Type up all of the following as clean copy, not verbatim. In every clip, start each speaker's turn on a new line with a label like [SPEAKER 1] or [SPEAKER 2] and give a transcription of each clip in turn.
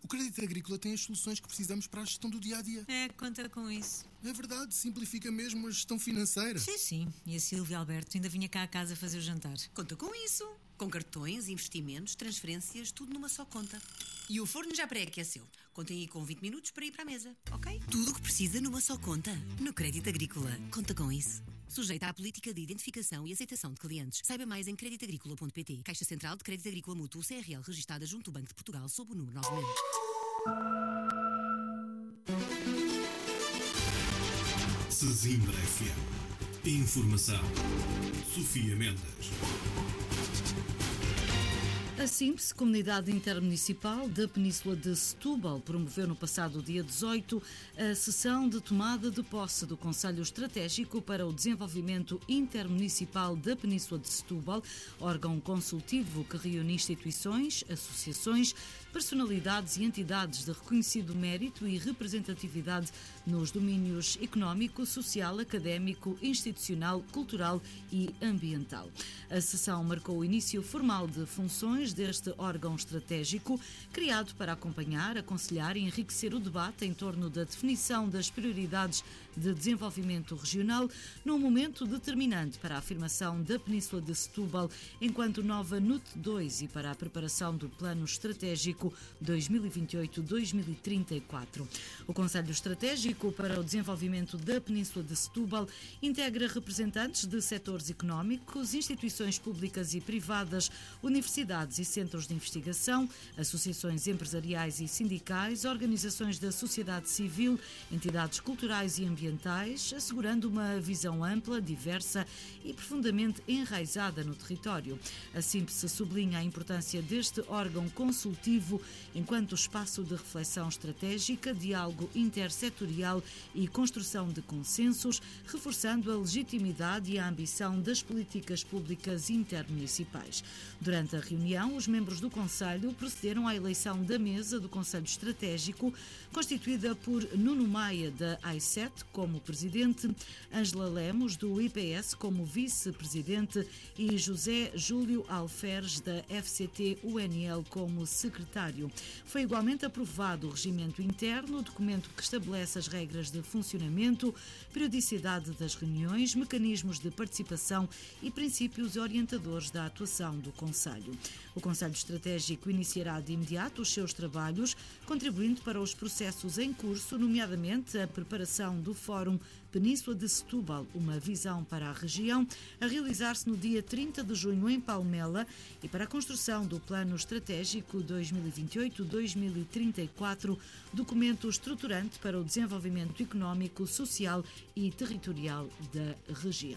[SPEAKER 1] O Crédito Agrícola tem as soluções que precisamos para a gestão do dia-a-dia.
[SPEAKER 2] Conta com isso.
[SPEAKER 1] É verdade, simplifica mesmo a gestão financeira.
[SPEAKER 2] Sim. E a Silvia Alberto ainda vinha cá à casa fazer o jantar.
[SPEAKER 3] Conta com isso. Com cartões, investimentos, transferências, tudo numa só conta. E o forno já pré-aqueceu. Contem aí com 20 minutos para ir para a mesa, ok? Tudo o que precisa numa só conta. No Crédito Agrícola. Conta com isso. Sujeita à política de identificação e aceitação de clientes. Saiba mais em creditagricola.pt. Caixa Central de Crédito Agrícola Mútuo CRL, registada junto ao Banco de Portugal, sob o número 9000.
[SPEAKER 4] Sesimbra FM. Informação. Sofia Mendes.
[SPEAKER 5] A SIMPS, Comunidade Intermunicipal da Península de Setúbal, promoveu no passado dia 18 a sessão de tomada de posse do Conselho Estratégico para o Desenvolvimento Intermunicipal da Península de Setúbal, órgão consultivo que reúne instituições, associações, personalidades e entidades de reconhecido mérito e representatividade nos domínios económico, social, académico, institucional, cultural e ambiental. A sessão marcou o início formal de funções deste órgão estratégico, criado para acompanhar, aconselhar e enriquecer o debate em torno da definição das prioridades de desenvolvimento regional num momento determinante para a afirmação da Península de Setúbal enquanto nova NUT 2 e para a preparação do Plano Estratégico 2028-2034. O Conselho Estratégico para o Desenvolvimento da Península de Setúbal integra representantes de setores económicos, instituições públicas e privadas, universidades e centros de investigação, associações empresariais e sindicais, organizações da sociedade civil, entidades culturais e ambientais, assegurando uma visão ampla, diversa e profundamente enraizada no território. A SIMPS sublinha a importância deste órgão consultivo enquanto espaço de reflexão estratégica, diálogo intersetorial e construção de consensos, reforçando a legitimidade e a ambição das políticas públicas intermunicipais. Durante a reunião, os membros do Conselho procederam à eleição da mesa do Conselho Estratégico, constituída por Nuno Maia, da AICET, como presidente, Ângela Lemos, do IPS, como vice-presidente e José Júlio Alferes, da FCT-UNL, como secretário. Foi igualmente aprovado o regimento interno, documento que estabelece as regras de funcionamento, periodicidade das reuniões, mecanismos de participação e princípios orientadores da atuação do Conselho. O Conselho Estratégico iniciará de imediato os seus trabalhos, contribuindo para os processos em curso, nomeadamente a preparação do Fórum Península de Setúbal, uma visão para a região, a realizar-se no dia 30 de junho em Palmela, e para a construção do Plano Estratégico 2028-2034, documento estruturante para o desenvolvimento económico, social e territorial da região.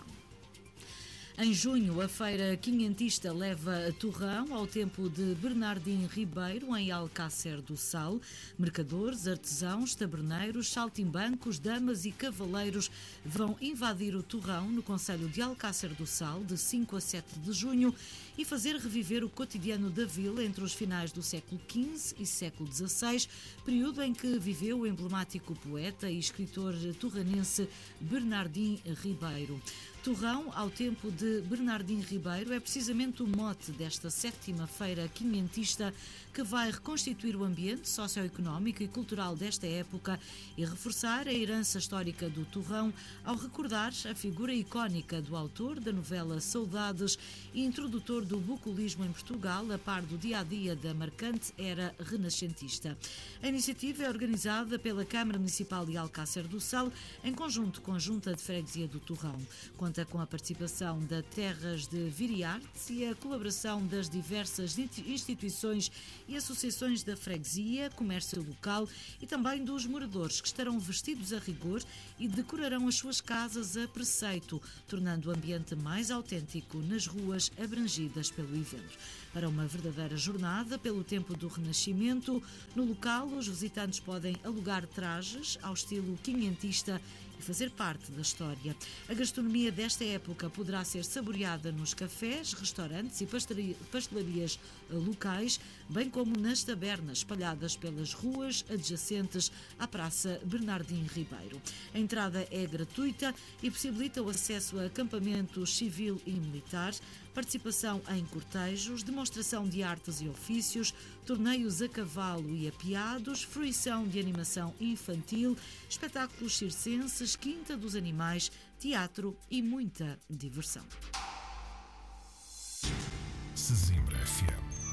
[SPEAKER 5] Em junho, a Feira Quinhentista leva Torrão ao tempo de Bernardim Ribeiro, em Alcácer do Sal. Mercadores, artesãos, taberneiros, saltimbancos, damas e cavaleiros vão invadir o Torrão no concelho de Alcácer do Sal, de 5 a 7 de junho, e fazer reviver o cotidiano da vila entre os finais do século XV e século XVI, período em que viveu o emblemático poeta e escritor torranense Bernardim Ribeiro. Torrão, ao tempo de Bernardim Ribeiro, é precisamente o mote desta 7ª Feira Quinhentista, que vai reconstituir o ambiente socioeconómico e cultural desta época e reforçar a herança histórica do Torrão ao recordar a figura icónica do autor da novela Saudades e introdutor do bucolismo em Portugal, a par do dia-a-dia da marcante era renascentista. A iniciativa é organizada pela Câmara Municipal de Alcácer do Sal, em conjunto com a Junta de Freguesia do Torrão. Conta com a participação da Terras de Viriarte e a colaboração das diversas instituições e associações da freguesia, comércio local e também dos moradores, que estarão vestidos a rigor e decorarão as suas casas a preceito, tornando o ambiente mais autêntico nas ruas abrangidas pelo evento. Para uma verdadeira jornada pelo tempo do Renascimento, no local os visitantes podem alugar trajes ao estilo quinhentista e fazer parte da história. A gastronomia desta época poderá ser saboreada nos cafés, restaurantes e pastelarias locais, bem como nas tabernas espalhadas pelas ruas adjacentes à Praça Bernardim Ribeiro. A entrada é gratuita e possibilita o acesso a acampamentos civil e militar, participação em cortejos, demonstração de artes e ofícios, torneios a cavalo e apeados, fruição de animação infantil, espetáculos circenses, quinta dos animais, teatro e muita diversão.
[SPEAKER 4] Sesimbra FM.